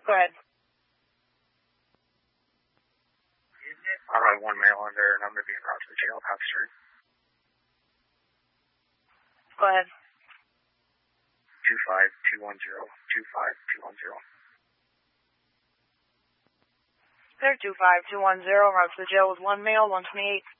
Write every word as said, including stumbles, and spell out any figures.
Go ahead. All right, one male in there, and I'm going to be brought to the jail, Cox Street. Go ahead. two five two one zero, two five two one zero. Clear two five two one zero, route to the jail with one male, one twenty-eight.